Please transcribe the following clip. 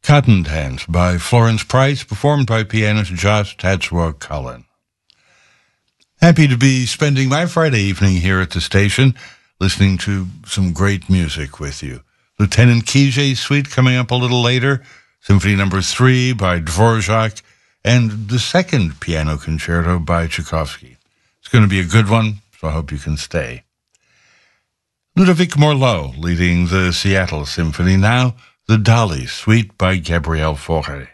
Cotton Dance by Florence Price, performed by pianist Josh Tatsua Cullen. Happy to be spending my Friday evening here at the station, listening to some great music with you. Lieutenant Kijé Suite coming up a little later, Symphony No. 3 by Dvorak, and the second piano concerto by Tchaikovsky. It's going to be a good one, so I hope you can stay. Ludovic Morlot leading the Seattle Symphony now, the Dali Suite by Gabriel Fauré.